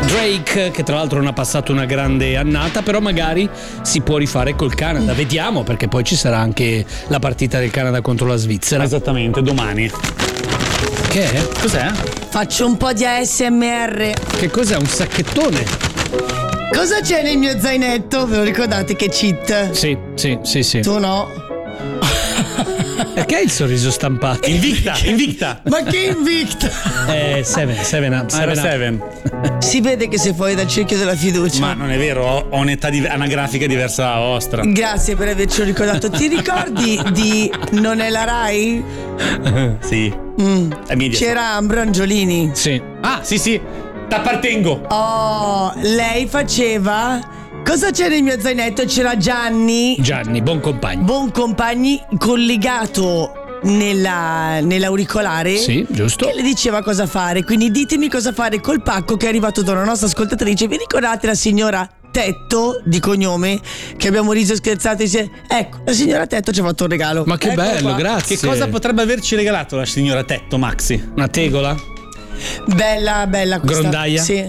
Drake, che tra l'altro non ha passato una grande annata, però magari si può rifare col Canada. Vediamo, perché poi ci sarà anche la partita del Canada contro la Svizzera. Esattamente, domani. Che è? Cos'è? Faccio un po' di ASMR. Che cos'è? Un sacchettone? Cosa c'è nel mio zainetto? Ve lo ricordate che cheat? Sì. Tu no? Perché il sorriso stampato? Invicta. Ma che invicta? Seven Up. Era Seven. Si vede che sei fuori dal cerchio della fiducia. Ma non è vero, ho un'età anagrafica diversa dalla vostra. Grazie per avercelo ricordato. Ti ricordi di Non è la Rai? Sì. C'era Ambro Angiolini. Sì. Ah, sì. T'appartengo. Oh, lei faceva... Cosa c'è nel mio zainetto? C'era Gianni, Buon Boncompagni, collegato nell'auricolare. Sì, giusto. Che le diceva cosa fare. Quindi ditemi cosa fare col pacco che è arrivato da una nostra ascoltatrice. Vi ricordate la signora Tetto di cognome, che abbiamo riso e scherzato e dice: ecco, la signora Tetto ci ha fatto un regalo. Ma che Eccola bello, qua. grazie. Che cosa potrebbe averci regalato la signora Tetto, Maxi? Una tegola? Bella questa. Grondaia? Sì.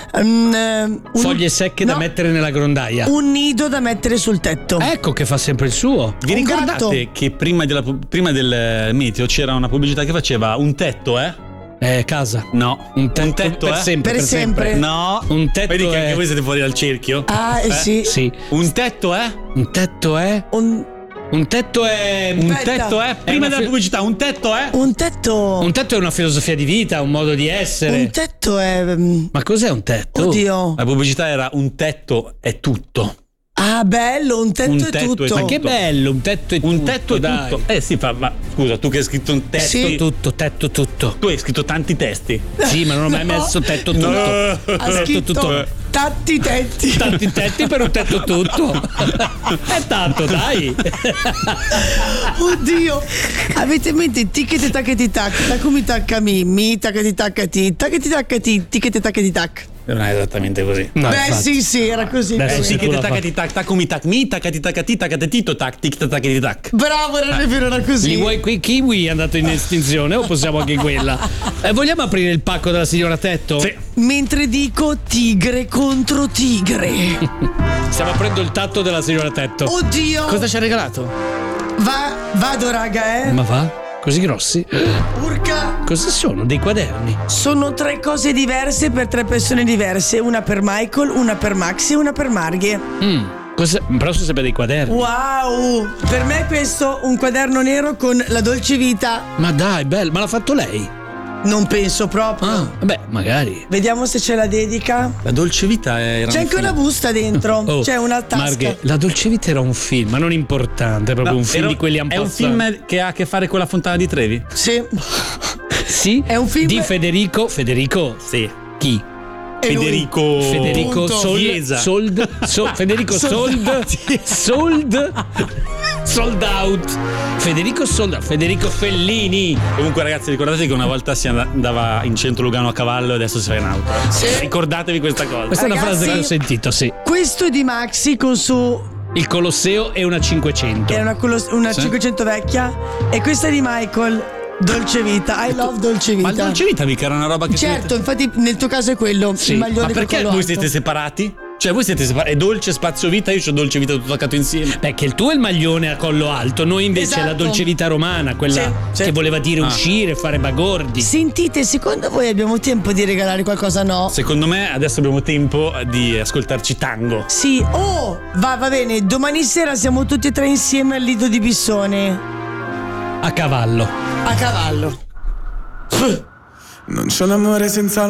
Foglie secche da mettere nella grondaia. Un nido da mettere sul tetto. Ecco che fa sempre il suo. Vi ricordate che prima del meteo c'era una pubblicità che faceva un tetto, Casa. No. Un tetto per sempre. Per sempre. No. Un tetto Vedi che è... anche voi siete fuori dal cerchio? Ah, sì. Sì. Un tetto è? Un tetto è... Un tetto è... Un tetto è? Prima una della pubblicità, un tetto è? Un tetto. Un tetto è una filosofia di vita, un modo di essere. Un tetto è... Ma cos'è un tetto? Oddio. La pubblicità era un tetto è tutto. Ah, bello, un tetto, è tutto. Ma che bello, un tetto è tutto. Un tetto è dai. tutto. Sì, ma scusa, tu che hai scritto un testo. Sì. Tetto tutto. Tu hai scritto tanti testi. Sì, ma non ho mai messo tetto tutto. No. Ha scritto tanti tetti. Tanti tetti per un tetto tutto. È tanto, dai. Oddio. Avete in mente ticchete taccati tac, takumi taccami, mi taccati taccati, taccati taccati, ticchete taccati tac. Non è esattamente così. No, Beh, infatti. sì, era così. Adesso Sì, che tu te la taccati tac, takumi tac, mi taccati taccati, taccati tito tac, tic taccati tac. Bravo, non è vero, era così. Li vuoi qui kiwi è andato in estinzione o possiamo anche quella? Vogliamo aprire il pacco della signora Tetto? Sì. Mentre dico tigre contro tigre. Stiamo aprendo il tatto della signora Tetto. Oddio. Cosa ci ha regalato? Vado, raga, Ma va? Così grossi? Urca. Cosa sono? Dei quaderni? Sono 3 cose diverse per 3 persone diverse. Una per Michael, una per Max e una per Marghe. Però sono sempre dei quaderni. Wow. Per me è questo un quaderno nero con la dolce vita. Ma dai, bello, ma l'ha fatto lei? Non penso proprio. Ah, vabbè, magari. Vediamo se c'è la dedica. La dolce vita era. C'è anche una busta dentro. Oh, C'è una tasca. Marghe, La dolce vita era un film, ma non importante, è proprio un film di quelli È un film che ha a che fare con la Fontana di Trevi? Sì. Sì, È un film di Federico. Sì. Chi? E lui. Federico Punto. Chiesa. Federico Sold Out. Federico Fellini. Comunque ragazzi, ricordate che una volta si andava in centro Lugano a cavallo e adesso si va in auto. Sì. Ricordatevi questa cosa. Questa è una Ragazzi, frase che ho sentito, sì. Questo è di Maxi con su. Il Colosseo è una 500. È una Sì. 500 vecchia. E questa è di Michael. Dolce vita. I love dolce vita. Ma il dolce vita mica era una roba che Certo, infatti nel tuo caso è quello. Sì. Il maglione Ma perché col collo voi alto. siete separati? Cioè voi siete separati? È dolce spazio vita, io c'ho dolce vita tutto attaccato insieme. Beh, che il tuo è il maglione a collo alto, noi invece è la Esatto. dolce vita romana, quella Sì. che voleva dire uscire, fare bagordi. Sentite, secondo voi abbiamo tempo di regalare qualcosa? No? Secondo me adesso abbiamo tempo di ascoltarci tango. Sì. Oh, va bene. Domani sera siamo tutti e 3 insieme al Lido di Bissone. A cavallo. A cavallo. Non c'è un amore senza